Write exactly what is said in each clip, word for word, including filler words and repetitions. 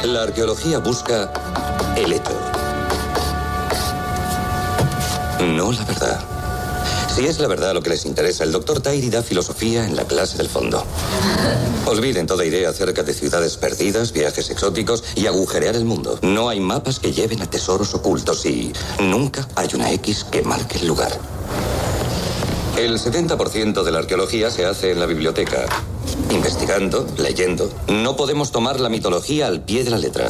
La arqueología busca el hecho, no la verdad. Si es la verdad lo que les interesa, el doctor Tairi da filosofía en la clase del fondo. Olviden toda idea acerca de ciudades perdidas, viajes exóticos y agujerear el mundo. No hay mapas que lleven a tesoros ocultos y nunca hay una X que marque el lugar. El setenta por ciento de la arqueología se hace en la biblioteca. Investigando, leyendo. No podemos tomar la mitología al pie de la letra.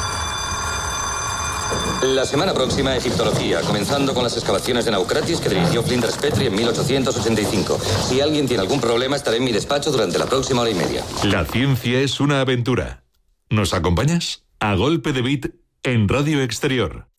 La semana próxima, egiptología, comenzando con las excavaciones de Naucratis que dirigió Flinders Petrie en mil ochocientos ochenta y cinco. Si alguien tiene algún problema, estaré en mi despacho durante la próxima hora y media. La ciencia es una aventura. ¿Nos acompañas? A golpe de beat en Radio Exterior.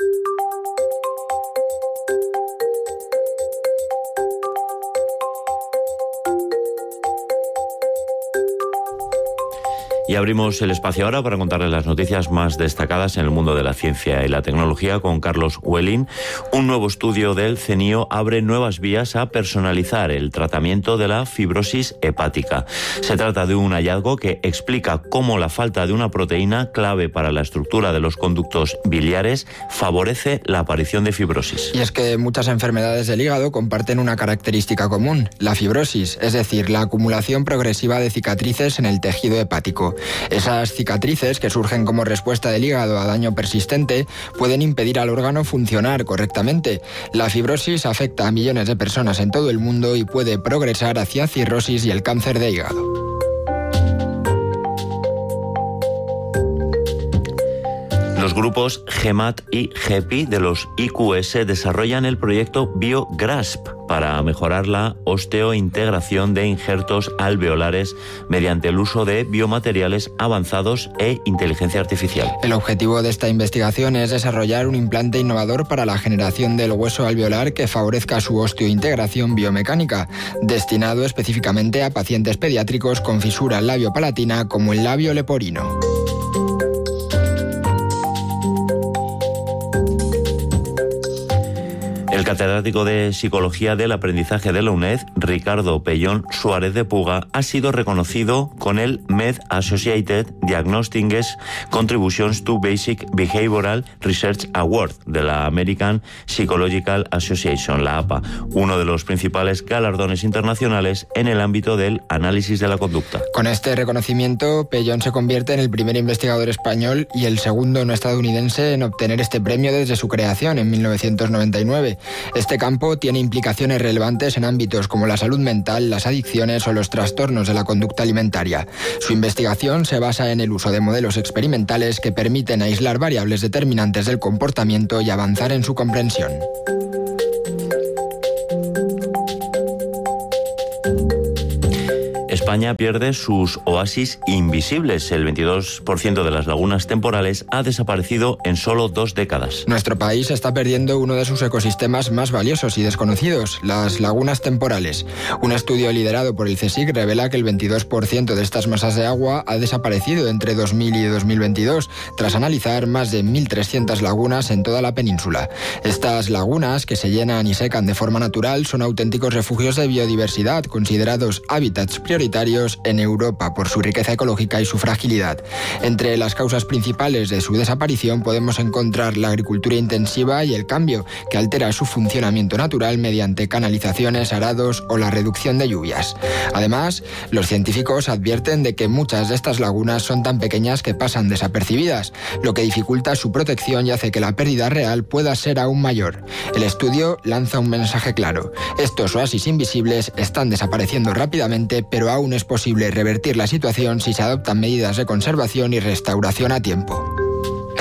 Y abrimos el espacio ahora para contarles las noticias más destacadas en el mundo de la ciencia y la tecnología con Carlos Huelín. Un nuevo estudio del CENIO abre nuevas vías a personalizar el tratamiento de la fibrosis hepática. Se trata de un hallazgo que explica cómo la falta de una proteína clave para la estructura de los conductos biliares favorece la aparición de fibrosis. Y es que muchas enfermedades del hígado comparten una característica común, la fibrosis, es decir, la acumulación progresiva de cicatrices en el tejido hepático. Esas cicatrices, que surgen como respuesta del hígado a daño persistente, pueden impedir al órgano funcionar correctamente. La fibrosis afecta a millones de personas en todo el mundo y puede progresar hacia cirrosis y el cáncer de hígado. Los grupos GEMAT y GEPI de los I Q S desarrollan el proyecto BioGrasp para mejorar la osteointegración de injertos alveolares mediante el uso de biomateriales avanzados e inteligencia artificial. El objetivo de esta investigación es desarrollar un implante innovador para la generación del hueso alveolar que favorezca su osteointegración biomecánica, destinado específicamente a pacientes pediátricos con fisura labiopalatina como el labio leporino. El catedrático de Psicología del Aprendizaje de la UNED, Ricardo Pellón Suárez de Puga, ha sido reconocido con el Med Associated Diagnostic Contributions to Basic Behavioral Research Award de la American Psychological Association, la A P A, uno de los principales galardones internacionales en el ámbito del análisis de la conducta. Con este reconocimiento, Pellón se convierte en el primer investigador español y el segundo no estadounidense en obtener este premio desde su creación en mil novecientos noventa y nueve. Este campo tiene implicaciones relevantes en ámbitos como la salud mental, las adicciones o los trastornos de la conducta alimentaria. Su investigación se basa en el uso de modelos experimentales que permiten aislar variables determinantes del comportamiento y avanzar en su comprensión. España pierde sus oasis invisibles. El veintidós por ciento de las lagunas temporales ha desaparecido en solo dos décadas. Nuestro país está perdiendo uno de sus ecosistemas más valiosos y desconocidos, las lagunas temporales. Un estudio liderado por el CSIC revela que el veintidós por ciento de estas masas de agua ha desaparecido entre dos mil y dos mil veintidós, tras analizar más de mil trescientas lagunas en toda la península. Estas lagunas, que se llenan y secan de forma natural, son auténticos refugios de biodiversidad, considerados hábitats prioritarios en Europa por su riqueza ecológica y su fragilidad. Entre las causas principales de su desaparición podemos encontrar la agricultura intensiva y el cambio, que altera su funcionamiento natural mediante canalizaciones, arados o la reducción de lluvias. Además, los científicos advierten de que muchas de estas lagunas son tan pequeñas que pasan desapercibidas, lo que dificulta su protección y hace que la pérdida real pueda ser aún mayor. El estudio lanza un mensaje claro: estos oasis invisibles están desapareciendo rápidamente, pero aún es posible revertir la situación si se adoptan medidas de conservación y restauración a tiempo.